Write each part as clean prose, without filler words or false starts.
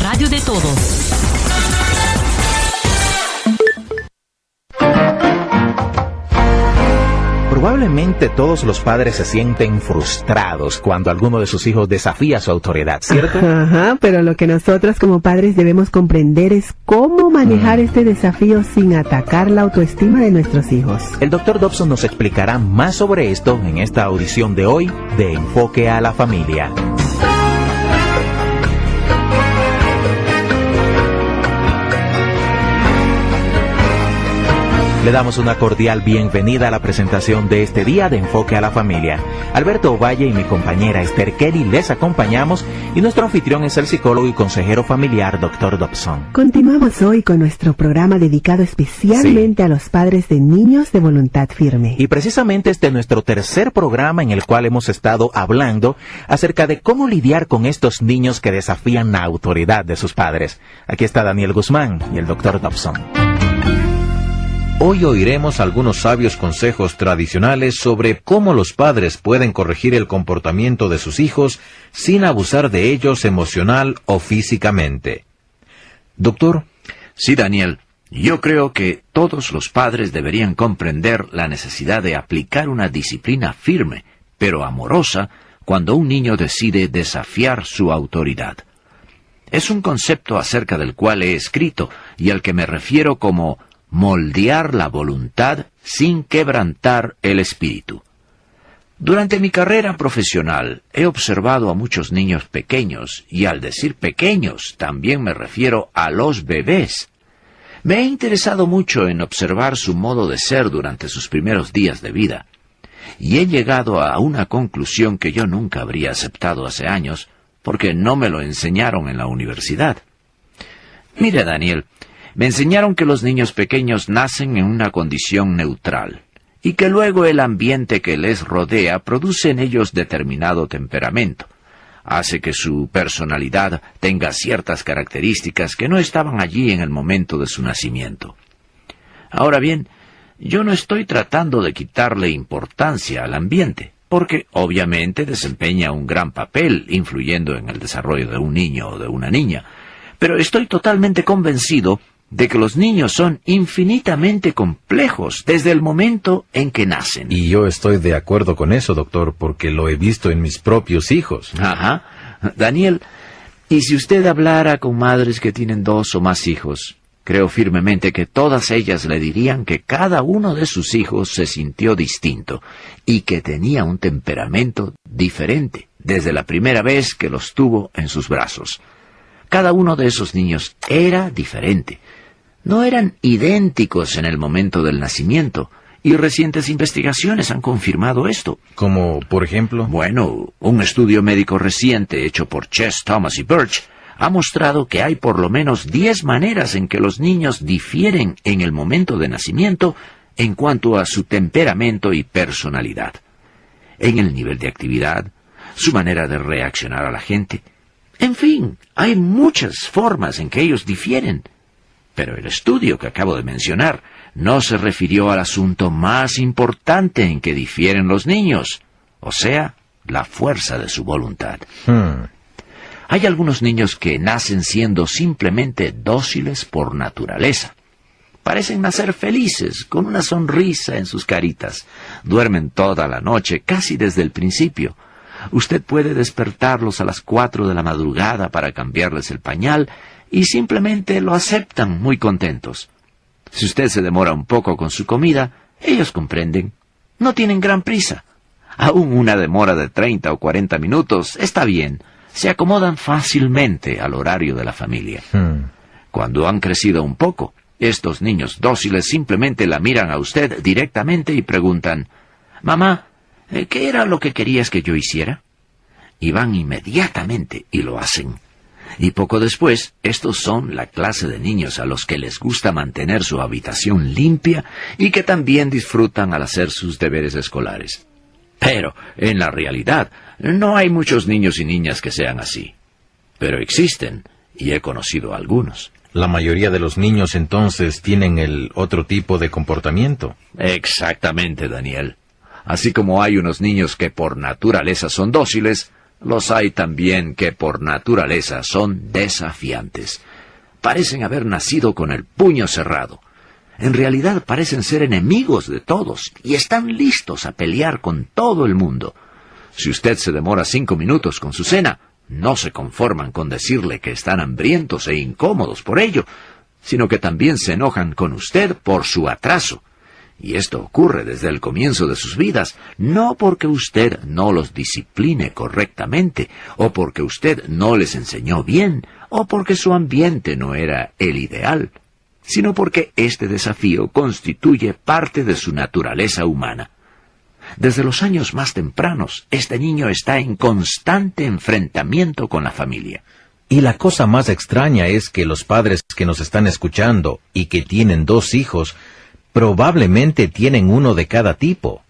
radio de todos. Probablemente todos los padres se sienten frustrados cuando alguno de sus hijos desafía su autoridad, ¿cierto? Ajá, pero lo que nosotros como padres debemos comprender es cómo manejar este desafío sin atacar la autoestima de nuestros hijos. El Dr. Dobson nos explicará más sobre esto en esta audición de hoy de Enfoque a la Familia. Le damos una cordial bienvenida a la presentación de este día de Enfoque a la Familia. Alberto Ovalle y mi compañera Esther Kelly les acompañamos y nuestro anfitrión es el psicólogo y consejero familiar Dr. Dobson. Continuamos hoy con nuestro programa dedicado especialmente a los padres de niños de voluntad firme. Y precisamente este es nuestro tercer programa en el cual hemos estado hablando acerca de cómo lidiar con estos niños que desafían la autoridad de sus padres. Aquí está Daniel Guzmán y el Dr. Dobson. Hoy oiremos algunos sabios consejos tradicionales sobre cómo los padres pueden corregir el comportamiento de sus hijos sin abusar de ellos emocional o físicamente. Doctor. Sí, Daniel. Yo creo que todos los padres deberían comprender la necesidad de aplicar una disciplina firme, pero amorosa, cuando un niño decide desafiar su autoridad. Es un concepto acerca del cual he escrito y al que me refiero como moldear la voluntad sin quebrantar el espíritu. Durante mi carrera profesional he observado a muchos niños pequeños, y al decir pequeños también me refiero a los bebés. Me he interesado mucho en observar su modo de ser durante sus primeros días de vida, y he llegado a una conclusión que yo nunca habría aceptado hace años, porque no me lo enseñaron en la universidad. Mire, Daniel, me enseñaron que los niños pequeños nacen en una condición neutral, y que luego el ambiente que les rodea produce en ellos determinado temperamento. Hace que su personalidad tenga ciertas características que no estaban allí en el momento de su nacimiento. Ahora bien, yo no estoy tratando de quitarle importancia al ambiente, porque obviamente desempeña un gran papel influyendo en el desarrollo de un niño o de una niña, pero estoy totalmente convencido de que los niños son infinitamente complejos desde el momento en que nacen. Y yo estoy de acuerdo con eso, doctor, porque lo he visto en mis propios hijos. Ajá. Daniel, y si usted hablara con madres que tienen 2 o más hijos, creo firmemente que todas ellas le dirían que cada uno de sus hijos se sintió distinto y que tenía un temperamento diferente desde la primera vez que los tuvo en sus brazos. Cada uno de esos niños era diferente. No eran idénticos en el momento del nacimiento, y recientes investigaciones han confirmado esto. ¿Como, por ejemplo? Bueno, un estudio médico reciente hecho por Chess, Thomas y Birch ha mostrado que hay por lo menos 10 maneras en que los niños difieren en el momento de nacimiento en cuanto a su temperamento y personalidad. En el nivel de actividad, su manera de reaccionar a la gente. En fin, hay muchas formas en que ellos difieren. Pero el estudio que acabo de mencionar no se refirió al asunto más importante en que difieren los niños, o sea, la fuerza de su voluntad. Hay algunos niños que nacen siendo simplemente dóciles por naturaleza. Parecen nacer felices, con una sonrisa en sus caritas. Duermen toda la noche, casi desde el principio. Usted puede despertarlos a las 4 de la madrugada para cambiarles el pañal y simplemente lo aceptan muy contentos. Si usted se demora un poco con su comida, ellos comprenden. No tienen gran prisa. Aún una demora de 30 o 40 minutos está bien. Se acomodan fácilmente al horario de la familia. Cuando han crecido un poco, estos niños dóciles simplemente la miran a usted directamente y preguntan: «Mamá, ¿qué era lo que querías que yo hiciera?». Y van inmediatamente y lo hacen. Y poco después, estos son la clase de niños a los que les gusta mantener su habitación limpia y que también disfrutan al hacer sus deberes escolares. Pero, en la realidad, no hay muchos niños y niñas que sean así. Pero existen, y he conocido a algunos. La mayoría de los niños entonces tienen el otro tipo de comportamiento. Exactamente, Daniel. Así como hay unos niños que por naturaleza son dóciles, Los hay también que por naturaleza son desafiantes. Parecen haber nacido con el puño cerrado. En realidad parecen ser enemigos de todos y están listos a pelear con todo el mundo. Si usted se demora 5 minutos con su cena, no se conforman con decirle que están hambrientos e incómodos por ello, sino que también se enojan con usted por su atraso. Y esto ocurre desde el comienzo de sus vidas, no porque usted no los discipline correctamente, o porque usted no les enseñó bien, o porque su ambiente no era el ideal, sino porque este desafío constituye parte de su naturaleza humana. Desde los años más tempranos, este niño está en constante enfrentamiento con la familia. Y la cosa más extraña es que los padres que nos están escuchando y que tienen 2 hijos, probablemente tienen uno de cada tipo.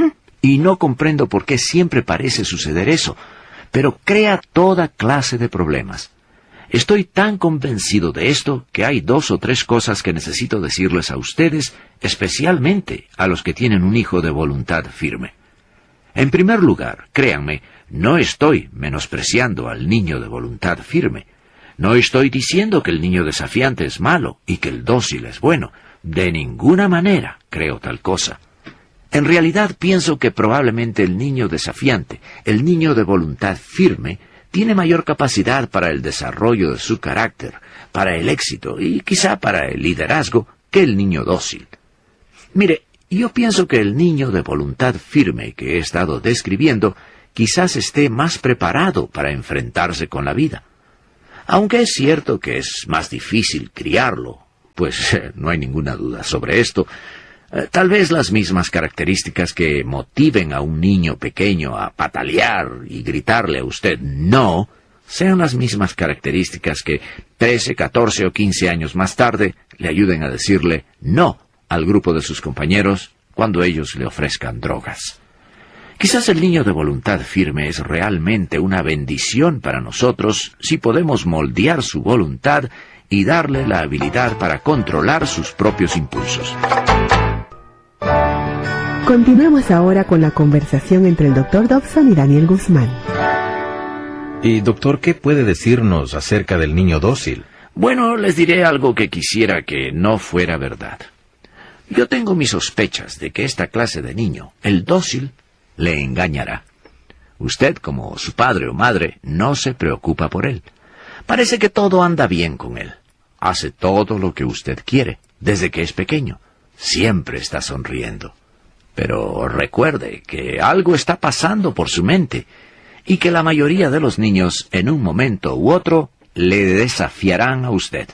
Y no comprendo por qué siempre parece suceder eso, pero crea toda clase de problemas. Estoy tan convencido de esto que hay 2 o 3 cosas que necesito decirles a ustedes, especialmente a los que tienen un hijo de voluntad firme. En primer lugar, créanme, no estoy menospreciando al niño de voluntad firme. No estoy diciendo que el niño desafiante es malo y que el dócil es bueno. De ninguna manera creo tal cosa. En realidad pienso que probablemente el niño desafiante, el niño de voluntad firme, tiene mayor capacidad para el desarrollo de su carácter, para el éxito y quizá para el liderazgo que el niño dócil. Mire, yo pienso que el niño de voluntad firme que he estado describiendo quizás esté más preparado para enfrentarse con la vida. Aunque es cierto que es más difícil criarlo, pues no hay ninguna duda sobre esto. Tal vez las mismas características que motiven a un niño pequeño a patalear y gritarle a usted «no», sean las mismas características que 13, 14 o 15 años más tarde le ayuden a decirle «no» al grupo de sus compañeros cuando ellos le ofrezcan drogas. Quizás el niño de voluntad firme es realmente una bendición para nosotros si podemos moldear su voluntad y darle la habilidad para controlar sus propios impulsos. Continuemos ahora con la conversación entre el Dr. Dobson y Daniel Guzmán. Y doctor, ¿qué puede decirnos acerca del niño dócil? Bueno, les diré algo que quisiera que no fuera verdad. Yo tengo mis sospechas de que esta clase de niño, el dócil, le engañará. Usted, como su padre o madre, no se preocupa por él. Parece que todo anda bien con él. Hace todo lo que usted quiere, desde que es pequeño. Siempre está sonriendo. Pero recuerde que algo está pasando por su mente, y que la mayoría de los niños, en un momento u otro, le desafiarán a usted.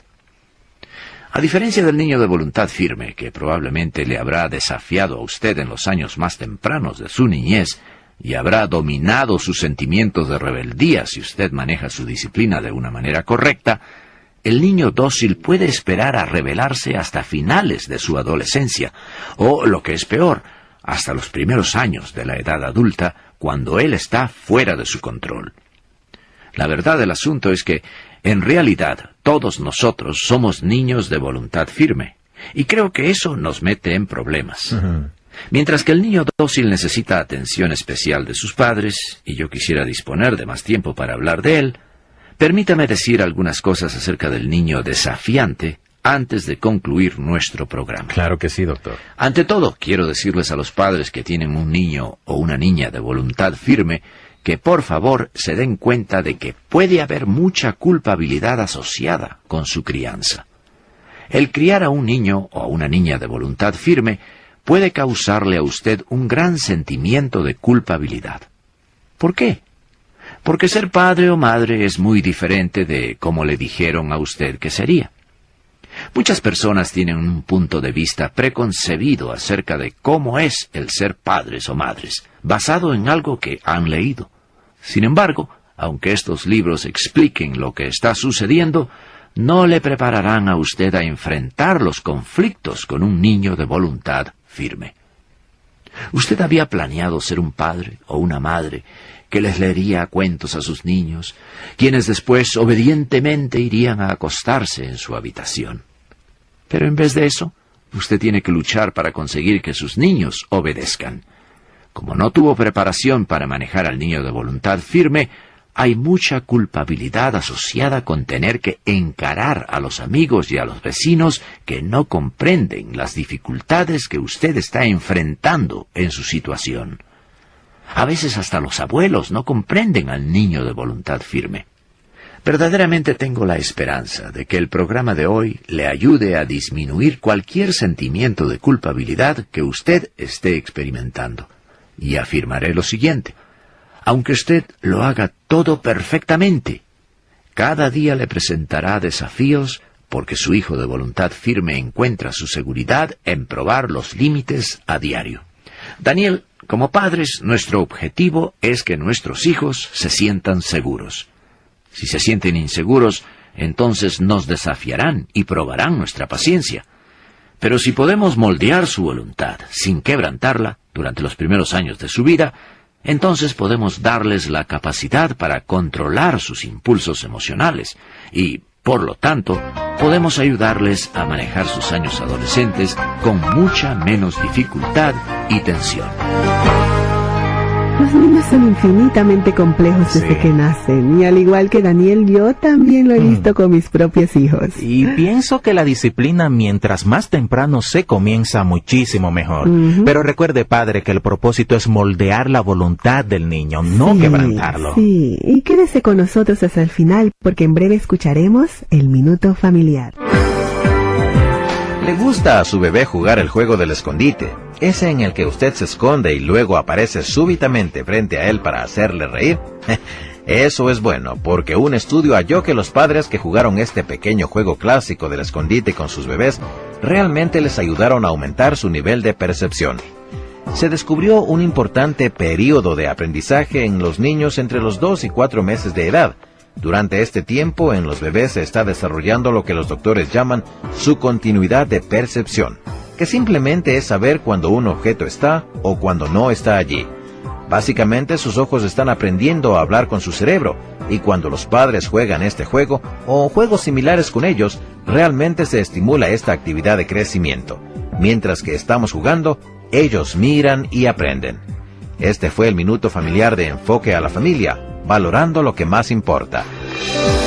A diferencia del niño de voluntad firme, que probablemente le habrá desafiado a usted en los años más tempranos de su niñez, y habrá dominado sus sentimientos de rebeldía si usted maneja su disciplina de una manera correcta, el niño dócil puede esperar a rebelarse hasta finales de su adolescencia, o, lo que es peor, hasta los primeros años de la edad adulta, cuando él está fuera de su control. La verdad del asunto es que, en realidad, todos nosotros somos niños de voluntad firme, y creo que eso nos mete en problemas. Mientras que el niño dócil necesita atención especial de sus padres, y yo quisiera disponer de más tiempo para hablar de él, permítame decir algunas cosas acerca del niño desafiante antes de concluir nuestro programa. Claro que sí, doctor. Ante todo, quiero decirles a los padres que tienen un niño o una niña de voluntad firme que por favor se den cuenta de que puede haber mucha culpabilidad asociada con su crianza. El criar a un niño o a una niña de voluntad firme puede causarle a usted un gran sentimiento de culpabilidad. ¿Por qué? Porque ser padre o madre es muy diferente de cómo le dijeron a usted que sería. Muchas personas tienen un punto de vista preconcebido acerca de cómo es el ser padres o madres, basado en algo que han leído. Sin embargo, aunque estos libros expliquen lo que está sucediendo, no le prepararán a usted a enfrentar los conflictos con un niño de voluntad firme. ¿Usted había planeado ser un padre o una madre que les leería cuentos a sus niños, quienes después obedientemente irían a acostarse en su habitación? Pero en vez de eso, usted tiene que luchar para conseguir que sus niños obedezcan. Como no tuvo preparación para manejar al niño de voluntad firme, hay mucha culpabilidad asociada con tener que encarar a los amigos y a los vecinos que no comprenden las dificultades que usted está enfrentando en su situación. A veces hasta los abuelos no comprenden al niño de voluntad firme. Verdaderamente tengo la esperanza de que el programa de hoy le ayude a disminuir cualquier sentimiento de culpabilidad que usted esté experimentando. Y afirmaré lo siguiente: aunque usted lo haga todo perfectamente, cada día le presentará desafíos porque su hijo de voluntad firme encuentra su seguridad en probar los límites a diario. Daniel, como padres, nuestro objetivo es que nuestros hijos se sientan seguros. Si se sienten inseguros, entonces nos desafiarán y probarán nuestra paciencia. Pero si podemos moldear su voluntad sin quebrantarla durante los primeros años de su vida, entonces podemos darles la capacidad para controlar sus impulsos emocionales y, por lo tanto, podemos ayudarles a manejar sus años adolescentes con mucha menos dificultad y tensión. Los niños son infinitamente complejos desde que nacen, y al igual que Daniel, yo también lo he visto con mis propios hijos. Y pienso que la disciplina, mientras más temprano se comienza, muchísimo mejor. Pero recuerde, padre, que el propósito es moldear la voluntad del niño, no quebrantarlo. Sí, y quédese con nosotros hasta el final, porque en breve escucharemos el Minuto Familiar. ¿Le gusta a su bebé jugar el juego del escondite? Ese en el que usted se esconde y luego aparece súbitamente frente a él para hacerle reír. Eso es bueno, porque un estudio halló que los padres que jugaron este pequeño juego clásico del escondite con sus bebés realmente les ayudaron a aumentar su nivel de percepción. Se descubrió un importante período de aprendizaje en los niños entre los 2 y 4 meses de edad. Durante este tiempo, en los bebés se está desarrollando lo que los doctores llaman su continuidad de percepción, que simplemente es saber cuando un objeto está o cuando no está allí. Básicamente, sus ojos están aprendiendo a hablar con su cerebro, y cuando los padres juegan este juego, o juegos similares con ellos, realmente se estimula esta actividad de crecimiento. Mientras que estamos jugando, ellos miran y aprenden. Este fue el Minuto Familiar de Enfoque a la Familia, valorando lo que más importa.